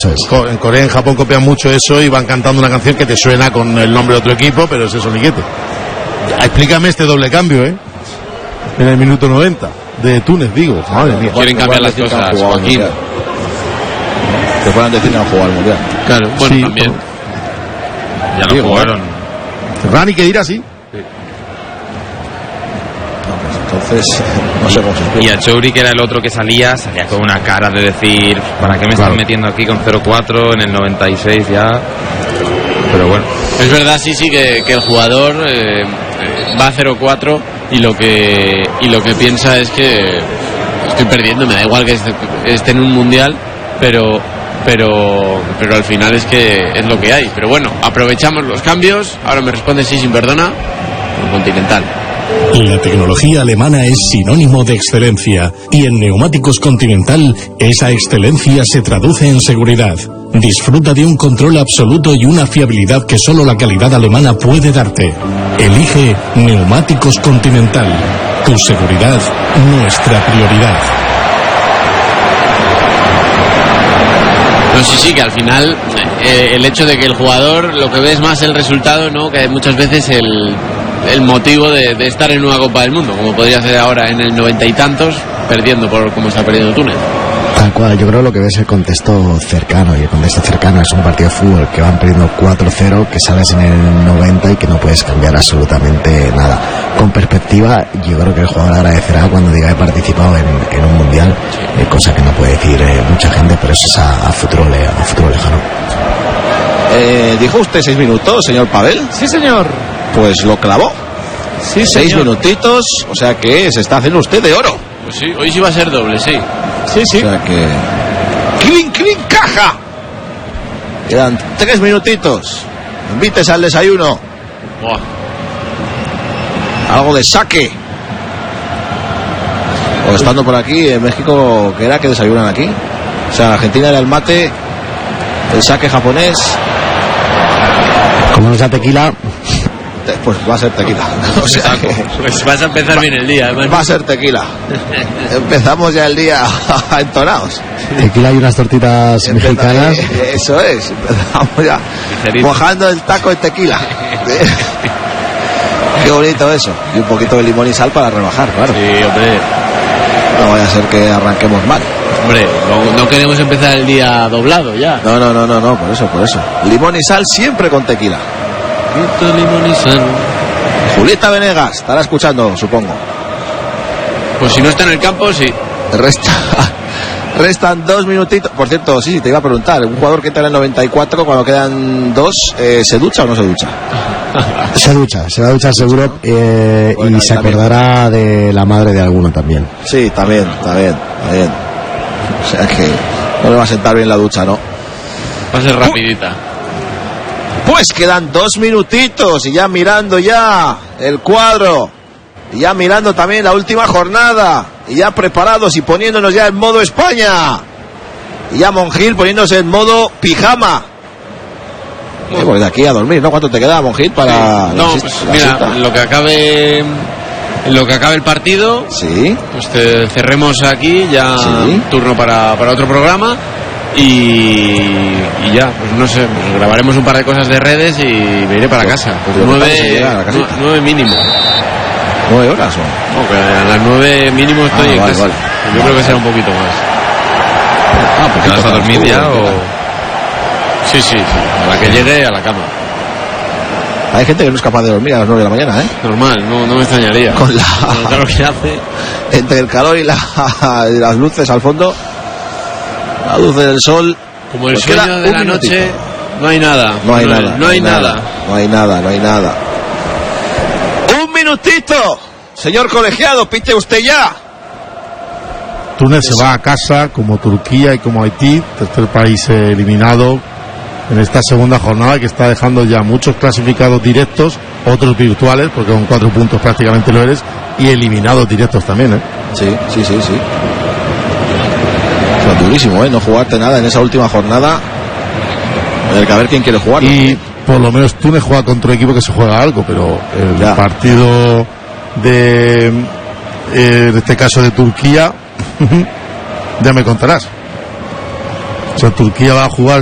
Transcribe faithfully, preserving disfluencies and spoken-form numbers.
En Corea, en Japón copian mucho eso y van cantando una canción que te suena con el nombre de otro equipo, pero es eso, niquete. Explícame este doble cambio, ¿eh? En el minuto noventa de Túnez, digo. Madre mía. Quieren cambiar las cosas, Joaquín. Que fueran decir a jugar al mundial. Claro, bueno, Sí, también. pero... Ya lo Digo, jugaron. Rani, que dirá así. Entonces, no sé cómo se explica. Y a Chouri, que era el otro que salía, salía con una cara de decir, ¿para qué me Claro. están metiendo aquí con cero cuatro en el noventa y seis ya? Pero bueno. Es verdad, sí, sí, que, que el jugador eh, va a cero cuatro y lo que y lo que piensa es que estoy perdiendo, me da igual que esté, esté en un mundial, pero pero pero al final es que es lo que hay. Pero bueno, aprovechamos los cambios. Ahora me responde sí, sin perdona, con Continental. La tecnología alemana es sinónimo de excelencia y en Neumáticos Continental esa excelencia se traduce en seguridad. Disfruta de un control absoluto y una fiabilidad que solo la calidad alemana puede darte. Elige Neumáticos Continental. Tu seguridad, nuestra prioridad. No, sí, sí, que al final eh, el hecho de que el jugador lo que ve es más el resultado, ¿no? Que muchas veces el, el motivo de, de estar en una Copa del Mundo, como podría ser ahora en el noventa y tantos, perdiendo por como está perdiendo Túnez. Tal cual, yo creo lo que ves es el contexto cercano, y el contexto cercano es un partido de fútbol que van perdiendo cuatro cero, que sales en el noventa y que no puedes cambiar absolutamente nada. Con perspectiva, yo creo que el jugador agradecerá cuando diga he participado en, en un mundial, eh, cosa que no puede decir eh, mucha gente, pero eso es a, a, futuro, le, a futuro lejano. Eh, ¿Dijo usted seis minutos, señor Pavel? Sí, señor. Pues lo clavó. Sí, Seis señor. minutitos, o sea que se está haciendo usted de oro. Pues sí, hoy sí va a ser doble, sí. Sí, sí. O sea que... ¡Clink, clink, caja! Quedan tres minutitos. Invites al desayuno. Buah. Algo de saque. O estando por aquí, en México, ¿qué era que desayunan aquí? O sea, Argentina era el mate, el saque japonés. Como no sea tequila, Pues va a ser tequila. O sea que Pues vas a empezar bien el día, además. va a ser tequila. Empezamos ya el día entonados. tequila y unas tortitas mexicanas. Eso es, empezamos ya Ligerito. mojando el taco de tequila. Qué bonito eso. Y un poquito de limón y sal para rebajar, claro. Sí, hombre. No vaya a ser que arranquemos mal. Hombre, no, no queremos empezar el día doblado ya. No, no, no, no, no, por eso, por eso. Limón y sal siempre con tequila. Poquito de limón y sal. Julieta Venegas, estará escuchando, supongo. Pues si no está en el campo, sí. Resta, restan dos minutitos. Por cierto, sí, te iba a preguntar. Un jugador que entra en el noventa y cuatro, cuando quedan dos, eh, ¿se ducha o no se ducha? Se ducha, se va a duchar seguro, eh, Bueno, y se también. acordará de la madre de alguno también. Sí, también, también, también. O sea que no le va a sentar bien la ducha, ¿no? Va a ser rapidita. Pues quedan dos minutitos y ya mirando ya el cuadro. Y ya mirando también la última jornada. Y ya preparados y poniéndonos ya en modo España. Y ya Monjil poniéndose en modo pijama. Eh, pues de aquí a dormir, ¿no? ¿Cuánto te queda, Monjil, para la No, siesta- pues la mira, siesta? en lo que acabe en lo que acabe el partido, Sí, pues te- cerremos aquí ya Sí. turno para, para otro programa y, y ya, pues no sé, pues grabaremos un par de cosas de redes y me iré para casa. pues lo que nueve, vamos a llegar a la casita. nu- nueve mínimo. nueve horas o... No, que a las nueve mínimo estoy Ah, en vale, casa. vale. Yo Vale, creo que será vale. un poquito más. Ah, ¿Te poquito vas a más, dormir tú, ya ¿qué o...? tal? Sí, sí, sí. A la que llegue a la cama. Hay gente que no es capaz de dormir a las nueve de la mañana, ¿eh? Normal, no, no me extrañaría. Con la... Con lo que hace. Entre el calor y, la, y las luces al fondo, la luz del sol. Como el Pues sueño queda de un la minutito. noche, no hay nada. No hay nada. No hay nada. No hay nada, no hay nada. ¡Un minutito! Señor colegiado, pite usted ya. Túnez se va a casa como Turquía y como Haití, tercer país eh, eliminado en esta segunda jornada, que está dejando ya muchos clasificados directos, otros virtuales, porque con cuatro puntos prácticamente lo eres, y eliminados directos también, ¿eh? Sí, sí, sí, sí. Fue durísimo, ¿eh? No jugarte nada en esa última jornada. En el que a ver quién quiere jugar. Y por lo menos Túnez juega contra un equipo que se juega algo, pero el Ya. partido de, eh, en este caso de Turquía, ya me contarás. O sea, Turquía va a jugar